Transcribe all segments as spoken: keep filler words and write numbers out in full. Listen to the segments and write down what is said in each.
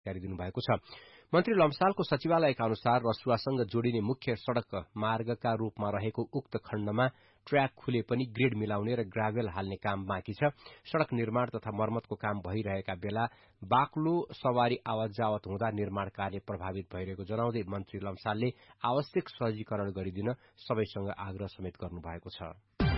जानकारी दिनुभएको छ। मन्त्री लम्सालको सचिवालयका अनुसार रसुवासँग जोडिने मुख्य सड़क मार्गका रूपमा रहेको उक्त खण्डमा ट्र्याक खुले पनि ग्रेड मिलाउने र ग्राभेल हाल्ने काम बाँकी छ। सड़क निर्माण तथा मर्मतको काम भइरहेका बेला बाक्लो सवारी आवत जावत हुँदा निर्माण कार्य प्रभावित भइरहेको जनाउँदै मन्त्री लम्सालले आवश्यक सहजीकरण गरिदिन सबैसँग आग्रह समेत गर्नुभएको छ।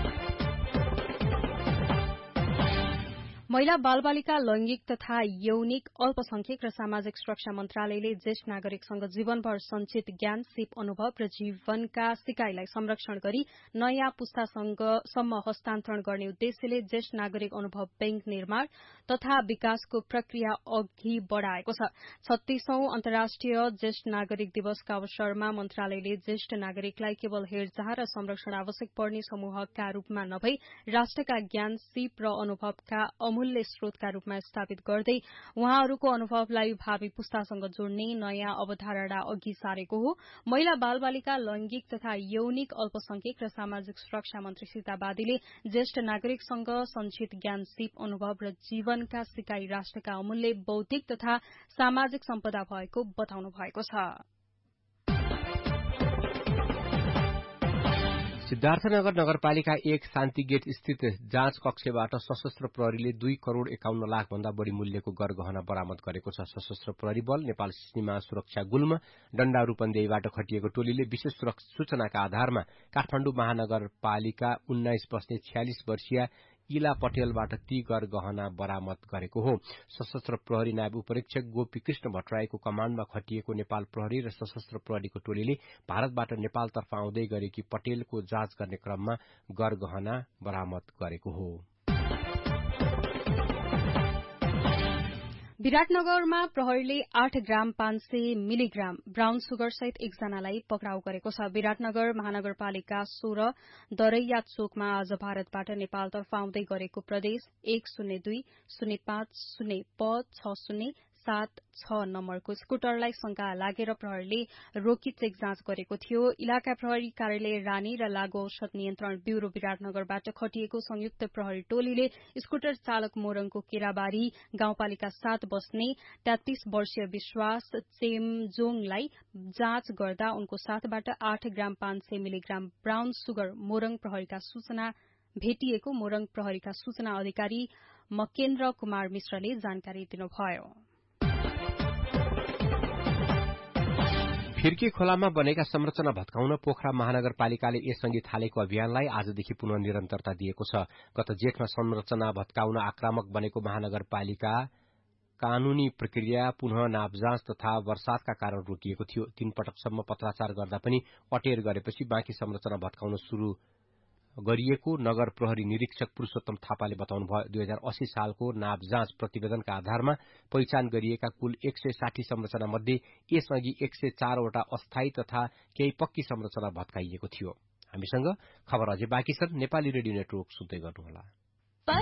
महिला बालबालिका लैंगिक तथा यौनिक अल्पसंख्यक र सामाजिक सुरक्षा मन्त्रालयले ज्येष्ठ नागरिकसँग जीवनभर संचित ज्ञान, सिप अनुभव र जीवनका सिकाइलाई संरक्षण गरी नयाँ पुस्तासम्म हस्तान्तरण गर्ने उद्देश्यले ज्येष्ठ नागरिक अनुभव बैंक निर्माण तथा विकासको प्रक्रिया अघि बढ़ाएको छ। छत्तीसौं अन्तर्राष्ट्रिय ज्येष्ठ नागरिक दिवसका अवसरमा मन्त्रालयले ज्येष्ठ नागरिकलाई केवल हेरचाह र संरक्षण आवश्यक पर्ने समूहका रूपमा नभई राष्ट्रका ज्ञान, सिप र अनुभवका अमूल्य स्रोतका रूपमा स्थापित गर्दै उहाँहरूको अनुभवलाई भावी पुस्तासँग जोड्ने नयाँ अवधारणा अघि सारेको हो। महिला बालबालिका लैंगिक तथा यौनिक अल्पसंख्यक र सामाजिक सुरक्षा मन्त्री सीता बादीले ज्येष्ठ नागरिकसँग संचित ज्ञान, सिप अनुभव र जीवनका सिकाई राष्ट्रका अमूल्य बौद्धिक तथा सामाजिक सम्पदा भएको बताउनु भएको छ। सिद्धार्थनगर नगरपालिका एक शान्ति गेट स्थित जाँच कक्षबाट सशस्त्र प्रहरीले दुई करोड़ एकाउन्न लाख भन्दा बढ़ी मूल्यको गरगहना बरामद गरेको छ। सशस्त्र प्रहरी बल, नेपाल सीमा सुरक्षा गुल्म, डण्डा रूपन्देहीबाट खटिएको टोलीले विशेष सूचनाका आधारमा काठमाडौँ महानगरपालिका उन्नाइस बस्ने छयालिस वर्षीय इला पटेलबाट ती गरगहना बरामद गरेको हो। सशस्त्र प्रहरी नायब उपरीक्षक गोपी कृष्ण भट्टराईको कमाण्डमा खटिएको नेपाल प्रहरी र सशस्त्र प्रहरीको टोलीले भारतबाट नेपालतर्फ आउँदै गरेकी पटेलको जाँच गर्ने क्रममा गरगहना बरामद गरेको हो। विराटनगरमा प्रहरीले आठ ग्राम पाँच सय मिलिग्राम ब्राउन सुगर सहित एकजनालाई पक्राउ गरेको छ। विराटनगर महानगरपालिका सोह्र दरैया चोकमा आज भारतबाट नेपालतर्फ आउँदै गरेको प्रदेश एक शून्य दुई शून्य पाँच शून्य प छ शून्य सात छ नम्बरको स्कूटरलाई शंका लागेर प्रहरीले रोकी चेक जाँच गरेको थियो। इलाका प्रहरी कार्यालय रानी र लागू औषध नियन्त्रण ब्यूरो विराटनगरबाट खटिएको संयुक्त प्रहरी टोलीले स्कूटर चालक मोरङको केराबारी गाउँपालिका सात बस्ने तेत्तीस वर्षीय विश्वास चेमजोङलाई जाँच गर्दा उनको साथबाट आठ ग्राम पाँच सय मिलिग्राम ब्राउन सुगर मोरङ प्रहरीका सूचना भेटिएको मोरङ प्रहरीका सूचना अधिकारी मकेन्द्र कुमार मिश्रले जानकारी दिनुभयो। फिर्की खोलामा बनेका संरचना भत्काउन पोखरा महानगरपालिकाले यसअघि थालेको अभियानलाई आजदेखि पुनः निरन्तरता दिएको छ। गत जेठमा संरचना भत्काउन आक्रामक बनेको महानगरपालिका कानूनी प्रक्रिया पुनः नापजाँच तथा वर्षातका कारण रोकिएको थियो। तीन पटकसम्म पत्राचार गर्दा पनि अटेर गरेपछि बाँकी संरचना भत्काउन शुरू गरिएको नगर प्रहरी निरीक्षक पुरूषोत्तम थापाले बताउनुभयो। दुई हजार अस्सी सालको नापजाँच प्रतिवेदनका आधारमा पहिचान गरिएका कुल एक सय साठी संरचना मध्ये यसअघि एक सय चारवटा अस्थायी तथा केही पक्की संरचना भत्काइएको थियो। हामीसँग खबर अझै बाँकी छन्। नेपाली रेडियो नेटवर्क सुन्दै गर्नुहोला।